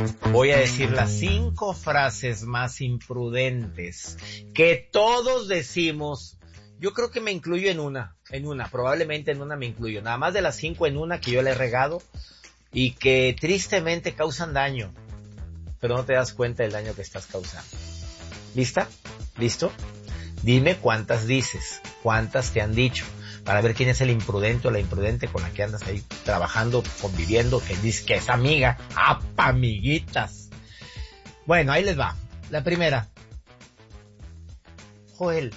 Voy a decir las 5 frases más imprudentes que todos decimos. Yo creo que me incluyo en una, probablemente en una me incluyo. Nada más de las 5 en una que yo le he regado y que tristemente causan daño, pero no te das cuenta del daño que estás causando. ¿Lista? ¿Listo? Dime cuántas dices, cuántas te han dicho, para ver quién es el imprudente o la imprudente con la que andas ahí trabajando, conviviendo, que dice que es amiga. ¡Apa, amiguitas! Bueno, ahí les va. La primera. Joel,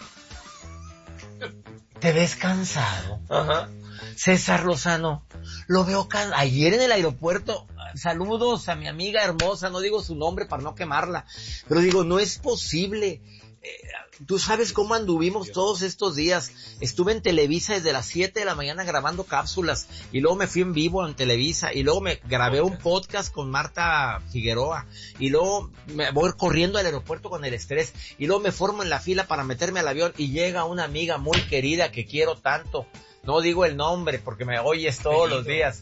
¿te ves cansado? Ajá. César Lozano, lo veo cansado. Ayer en el aeropuerto, saludos a mi amiga hermosa, no digo su nombre para no quemarla, pero digo, no es posible. Tú sabes cómo anduvimos todos estos días. Estuve en Televisa desde las 7 de la mañana grabando cápsulas y luego me fui en vivo en Televisa y luego me grabé un podcast con Marta Figueroa y luego me voy corriendo al aeropuerto con el estrés y luego me formo en la fila para meterme al avión y llega una amiga muy querida que quiero tanto. No digo el nombre porque me oyes todos los días.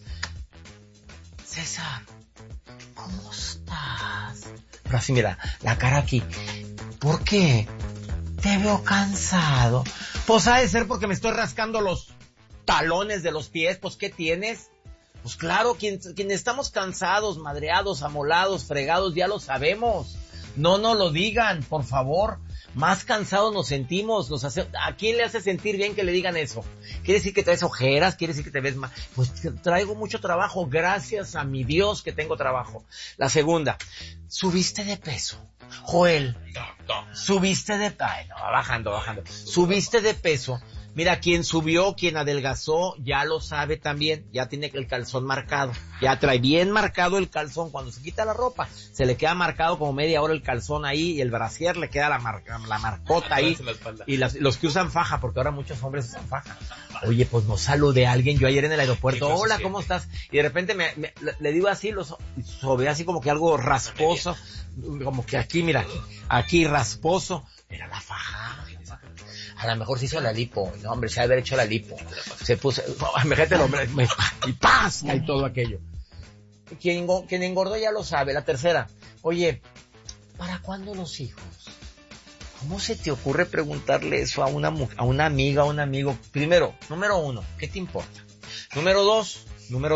César, ¿cómo estás? Pero así mira, la cara aquí. ¿Por qué? Te veo cansado. Pues ha de ser porque me estoy rascando los talones de los pies. Pues ¿qué tienes? Pues claro, quienes estamos cansados, madreados, amolados, fregados, ya lo sabemos. No nos lo digan, por favor. Más cansados nos sentimos. ¿A quién le hace sentir bien que le digan eso? ¿Quiere decir que traes ojeras? ¿Quiere decir que te ves mal? Pues traigo mucho trabajo. Gracias a mi Dios que tengo trabajo. La segunda. ¿Subiste de peso? Joel, subiste de... Ay, no, bajando. Subiste de peso. Mira, quien subió, quien adelgazó, ya lo sabe también. Ya tiene el calzón marcado. Ya trae bien marcado el calzón. Cuando se quita la ropa, se le queda marcado como media hora el calzón ahí y el brasier le queda la marcota ahí. Y los que usan faja, porque ahora muchos hombres usan faja. Oye, pues no saludé a alguien. Yo ayer en el aeropuerto, hola, ¿cómo estás? Y de repente le digo así, ve así como que algo rasposo. Como que aquí, mira, aquí rasposo. Era la faja. A lo mejor se hizo la lipo. No, hombre, se ha de haber hecho la lipo. Se puso... Imagínate el hombre. Y ¡paz! Y todo aquello. Quien engordó ya lo sabe. La tercera. Oye, ¿para cuándo los hijos? ¿Cómo se te ocurre preguntarle eso a una amiga, a un amigo? Primero, número 1, ¿qué te importa? Número dos,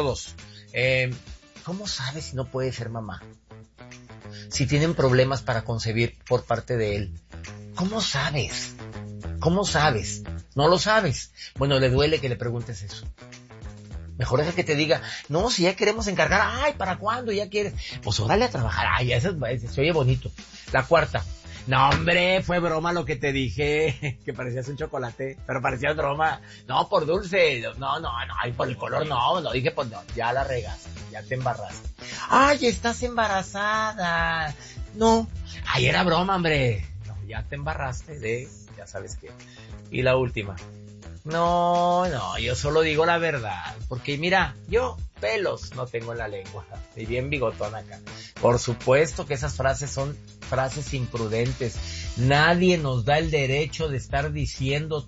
¿cómo sabes si no puede ser mamá? Si tienen problemas para concebir por parte de él. ¿Cómo sabes? ¿Cómo sabes? No lo sabes. Bueno, le duele que le preguntes eso. Mejor es el que te diga, no, si ya queremos encargar, ay, ¿para cuándo ya quieres? Pues órale a trabajar, ay, eso se oye bonito. La cuarta, no, hombre, fue broma lo que te dije, que parecías un chocolate, pero parecía broma. No, por dulce, no, ay, por el color no, dije, pues no, ya la regaste, ya te embarraste. Ay, estás embarazada. No, ay, era broma, hombre. No, ya te embarraste ya sabes qué. Y la última. No, yo solo digo la verdad, porque mira, yo pelos no tengo en la lengua, y bien bigotón acá. Por supuesto que esas frases son frases imprudentes. Nadie nos da el derecho de estar diciendo